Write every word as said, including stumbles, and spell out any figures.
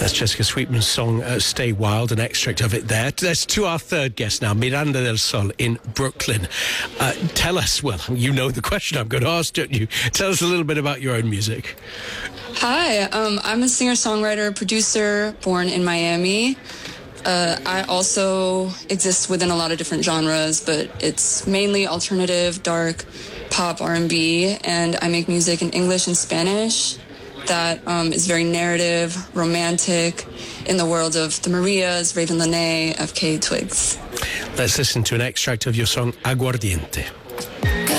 That's Jessica Sweetman's song, uh, Stay Wild, an extract of it there. Let's to our third guest now, Miranda del Sol in Brooklyn. Uh, tell us, well, you know the question I'm going to ask, don't you? Tell us a little bit about your own music. Hi, um, I'm a singer-songwriter, producer, born in Miami. Uh, I also exist within a lot of different genres, but it's mainly alternative, dark, pop, R and B, and I make music in English and Spanish that um, is very narrative, romantic, in the world of the Marias, Raven Lenae, F K Twigs. Let's listen to an extract of your song Aguardiente.